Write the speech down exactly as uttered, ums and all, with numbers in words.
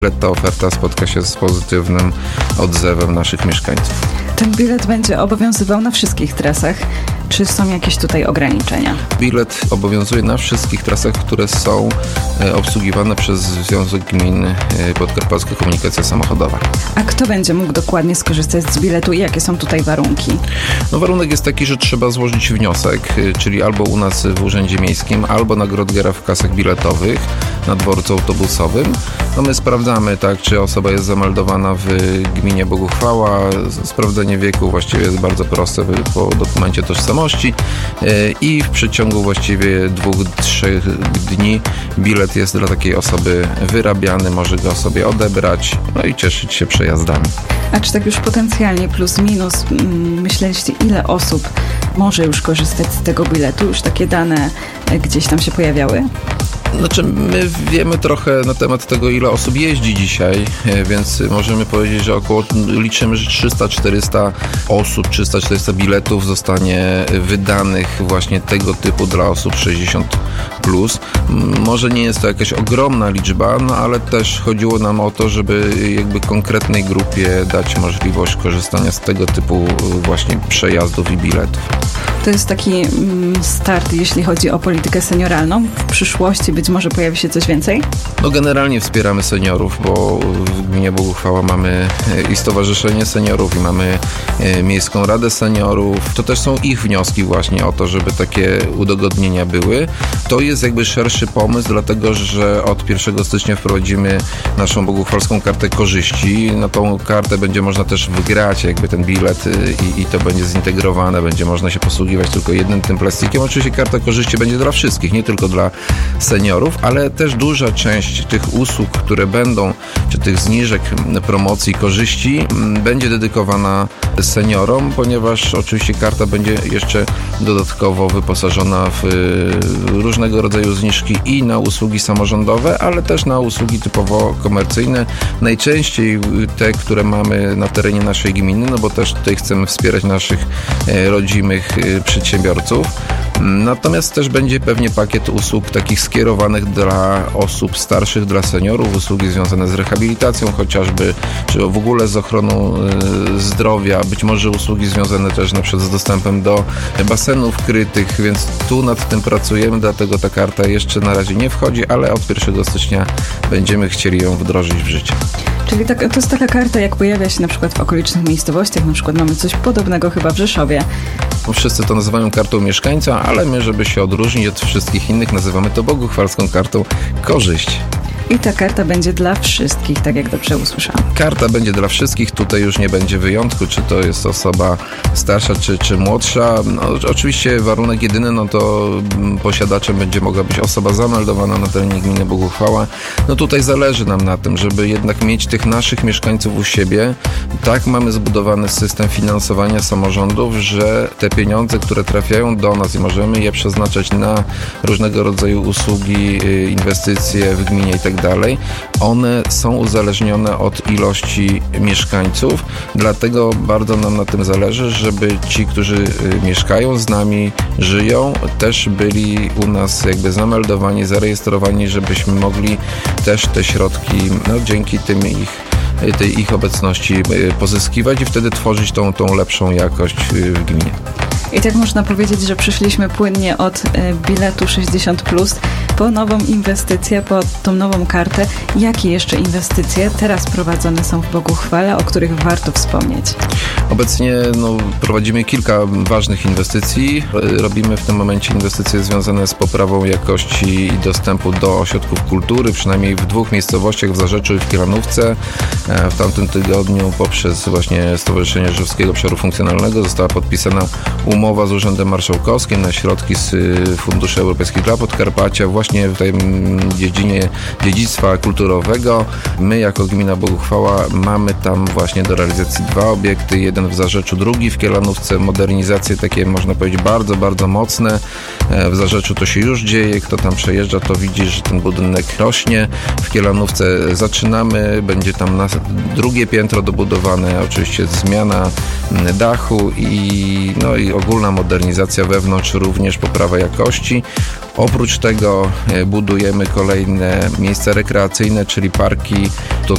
Ta oferta spotka się z pozytywnym odzewem naszych mieszkańców. Ten bilet będzie obowiązywał na wszystkich trasach. Czy są jakieś tutaj ograniczenia? Bilet obowiązuje na wszystkich trasach, które są obsługiwane przez Związek Gmin Podkarpacka Komunikacja Samochodowa. A kto będzie mógł dokładnie skorzystać z biletu i jakie są tutaj warunki? No, warunek jest taki, że trzeba złożyć wniosek, czyli albo u nas w Urzędzie Miejskim, albo na Grottgera w kasach biletowych na dworcu autobusowym. No my sprawdzamy, tak, czy osoba jest zameldowana w gminie Boguchwała. Sprawdzenie wieku właściwie jest bardzo proste po dokumencie tożsamości i w przeciągu właściwie dwóch, trzech dni bilet jest dla takiej osoby wyrabiany, może go sobie odebrać, no i cieszyć się przejazdami. A czy tak już potencjalnie plus minus myśleliście, ile osób może już korzystać z tego biletu? Już takie dane gdzieś tam się pojawiały? Znaczy, my wiemy trochę na temat tego, ile osób jeździ dzisiaj, więc możemy powiedzieć, że około, liczymy, że trzysta czterysta osób, trzysta czterysta biletów zostanie wydanych właśnie tego typu dla osób sześćdziesiąt plus. Może nie jest to jakaś ogromna liczba, no ale też chodziło nam o to, żeby jakby konkretnej grupie dać możliwość korzystania z tego typu właśnie przejazdów i biletów. To jest taki start, jeśli chodzi o politykę senioralną. W przyszłości być może pojawi się coś więcej? No generalnie wspieramy seniorów, bo w gminie Boguchwała mamy i Stowarzyszenie Seniorów, i mamy Miejską Radę Seniorów. To też są ich wnioski właśnie o to, żeby takie udogodnienia były. To jest jakby szerszy pomysł, dlatego że od pierwszego stycznia wprowadzimy naszą boguchwalską kartę korzyści. Na tą kartę będzie można też wygrać jakby ten bilet i, i to będzie zintegrowane, będzie można się posługiwać tylko jednym tym plastikiem. Oczywiście karta korzyści będzie dla wszystkich, nie tylko dla seniorów, ale też duża część tych usług, które będą, czy tych zniżek, promocji, korzyści będzie dedykowana seniorom, ponieważ oczywiście karta będzie jeszcze dodatkowo wyposażona w różnego rodzaju zniżki i na usługi samorządowe, ale też na usługi typowo komercyjne. Najczęściej te, które mamy na terenie naszej gminy, no bo też tutaj chcemy wspierać naszych rodzimych przedsiębiorców. Natomiast też będzie pewnie pakiet usług takich skierowanych dla osób starszych, dla seniorów, usługi związane z rehabilitacją chociażby, czy w ogóle z ochroną zdrowia, być może usługi związane też na przykład z dostępem do basenów krytych, więc tu nad tym pracujemy, dlatego ta karta jeszcze na razie nie wchodzi, ale od pierwszego stycznia będziemy chcieli ją wdrożyć w życie. Czyli tak, to jest taka karta, jak pojawia się na przykład w okolicznych miejscowościach, na przykład mamy coś podobnego chyba w Rzeszowie. Wszyscy to nazywają kartą mieszkańca, ale my, żeby się odróżnić od wszystkich innych, nazywamy to boguchwalską kartą korzyść. I ta karta będzie dla wszystkich, tak jak dobrze usłyszałam. Karta będzie dla wszystkich, tutaj już nie będzie wyjątku, czy to jest osoba starsza, czy, czy młodsza. No, oczywiście warunek jedyny, no to posiadaczem będzie mogła być osoba zameldowana na terenie gminy Boguchwała. No tutaj zależy nam na tym, żeby jednak mieć tych naszych mieszkańców u siebie. Tak mamy zbudowany system finansowania samorządów, że te pieniądze, które trafiają do nas i możemy je przeznaczać na różnego rodzaju usługi, inwestycje w gminie i tak dalej, one są uzależnione od ilości mieszkańców, dlatego bardzo nam na tym zależy, żeby ci, którzy mieszkają z nami, żyją, też byli u nas jakby zameldowani, zarejestrowani, żebyśmy mogli też te środki, no dzięki tym ich tej ich obecności pozyskiwać i wtedy tworzyć tą, tą lepszą jakość w gminie. I tak można powiedzieć, że przyszliśmy płynnie od biletu sześćdziesiąt plus po nową inwestycję, po tą nową kartę. Jakie jeszcze inwestycje teraz prowadzone są w Boguchwale, o których warto wspomnieć? Obecnie no, prowadzimy kilka ważnych inwestycji. Robimy w tym momencie inwestycje związane z poprawą jakości i dostępu do ośrodków kultury, przynajmniej w dwóch miejscowościach, w Zarzeczu i w Kielanówce. W tamtym tygodniu poprzez właśnie Stowarzyszenie Rzeszowskiego Obszaru Funkcjonalnego została podpisana umowa z Urzędem Marszałkowskim na środki z Funduszy Europejskich dla Podkarpacia właśnie w tej dziedzinie dziedzictwa kulturowego. My jako gmina Boguchwała mamy tam właśnie do realizacji dwa obiekty, jeden w Zarzeczu, drugi w Kielanówce. Modernizacje takie, można powiedzieć, bardzo, bardzo mocne. W Zarzeczu to się już dzieje. Kto tam przejeżdża, to widzi, że ten budynek rośnie. W Kielanówce zaczynamy, będzie tam na drugie piętro dobudowane, oczywiście zmiana dachu i, no i ogólna modernizacja wewnątrz, również poprawa jakości. Oprócz tego budujemy kolejne miejsca rekreacyjne, czyli parki. To